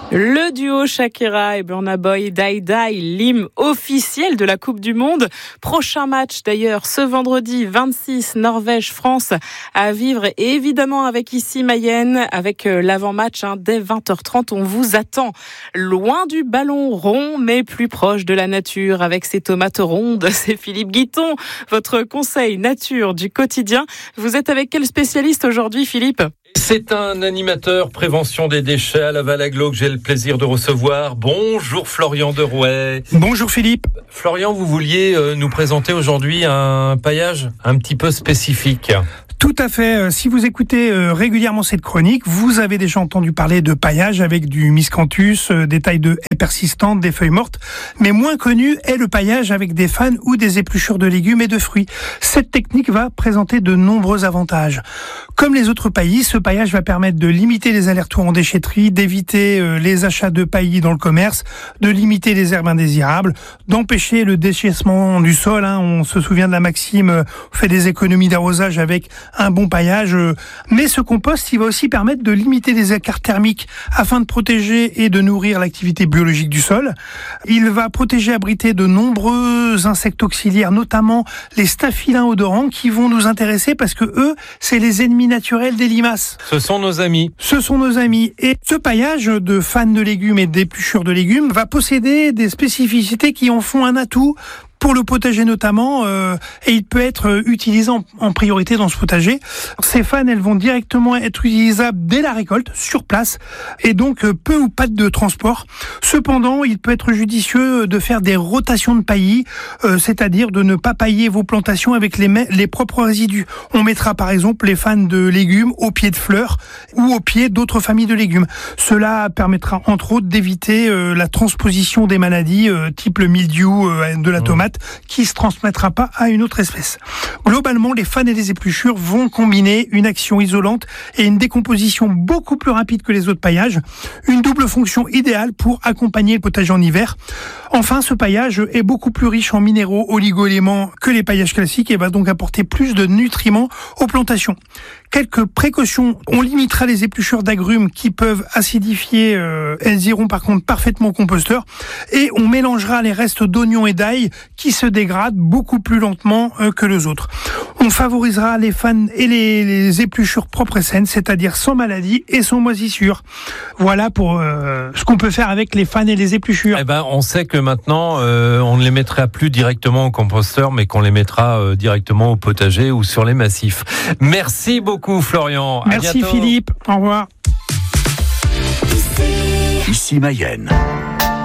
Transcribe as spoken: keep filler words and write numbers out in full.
Le duo Shakira et Burna Boy, Die Die, l'hymne officiel de la Coupe du Monde. Prochain match d'ailleurs ce vendredi vingt-six, Norvège-France à vivre, et évidemment avec ici Mayenne, avec l'avant-match hein, dès vingt heures trente. On vous attend loin du ballon rond mais plus proche de la nature avec ses tomates rondes. C'est Philippe Guiton, votre conseil nature du quotidien. Vous êtes avec quel spécialiste aujourd'hui, Philippe ? C'est un animateur prévention des déchets à Laval-Aglo que j'ai le plaisir de recevoir. Bonjour Florian Derouet. Bonjour Philippe. Florian, vous vouliez nous présenter aujourd'hui un paillage un petit peu spécifique. Tout à fait. Si vous écoutez régulièrement cette chronique, vous avez déjà entendu parler de paillage avec du miscanthus, des tailles de haies persistantes, des feuilles mortes. Mais moins connu est le paillage avec des fans ou des épluchures de légumes et de fruits. Cette technique va présenter de nombreux avantages. Comme les autres paillis, ce paillage va permettre de limiter les allers-retours en déchetterie, d'éviter les achats de paillis dans le commerce, de limiter les herbes indésirables, d'empêcher le déchèsement du sol. Hein. On se souvient de la maxime, on fait des économies d'arrosage avec un bon paillage, mais ce compost, il va aussi permettre de limiter les écarts thermiques afin de protéger et de nourrir l'activité biologique du sol. Il va protéger, abriter de nombreux insectes auxiliaires, notamment les staphylins odorants, qui vont nous intéresser parce que eux, c'est les ennemis naturels des limaces. Ce sont nos amis. Ce sont nos amis. Et ce paillage de fans de légumes et d'épluchures de légumes va posséder des spécificités qui en font un atout pour le potager notamment, euh, et il peut être utilisé en, en priorité dans ce potager. Ces fans, elles vont directement être utilisables dès la récolte, sur place, et donc euh, peu ou pas de transport. Cependant, il peut être judicieux de faire des rotations de paillis, euh, c'est-à-dire de ne pas pailler vos plantations avec les, les propres résidus. On mettra par exemple les fans de légumes au pied de fleurs ou au pied d'autres familles de légumes. Cela permettra entre autres d'éviter euh, la transposition des maladies euh, type le mildiou euh, de la tomate, qui se transmettra pas à une autre espèce. Globalement, les fans et les épluchures vont combiner une action isolante et une décomposition beaucoup plus rapide que les autres paillages, une double fonction idéale pour accompagner le potager en hiver. Enfin, ce paillage est beaucoup plus riche en minéraux, oligo-éléments que les paillages classiques et va donc apporter plus de nutriments aux plantations. Quelques précautions, on limitera les épluchures d'agrumes qui peuvent acidifier, euh, elles iront par contre parfaitement au composteur, et on mélangera les restes d'oignons et d'ail qui se dégradent beaucoup plus lentement euh, que les autres. On favorisera les fans et les, les épluchures propres et saines, c'est-à-dire sans maladie et sans moisissure. Voilà pour euh, ce qu'on peut faire avec les fans et les épluchures. Eh ben, on sait que maintenant, euh, on ne les mettra plus directement au composteur, mais qu'on les mettra euh, directement au potager ou sur les massifs. Merci beaucoup, Florian. À Merci, bientôt. Philippe. Au revoir. Ici Mayenne.